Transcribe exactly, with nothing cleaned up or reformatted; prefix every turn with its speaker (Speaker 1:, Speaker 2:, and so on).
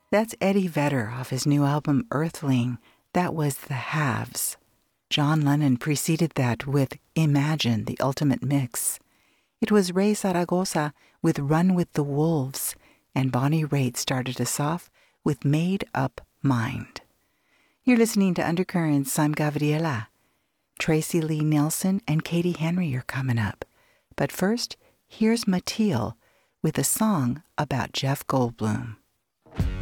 Speaker 1: That's Eddie Vedder off his new album Earthling. That was The Haves. John Lennon preceded that with Imagine, the Ultimate Mix. It was Ray Zaragoza with Run with the Wolves, and Bonnie Raitt started us off with Made Up Mind. You're listening to Undercurrents. I'm Gabriela. Tracy Lee Nelson and Katie Henry are coming up. But first, here's Matil with a song about Jeff Goldblum.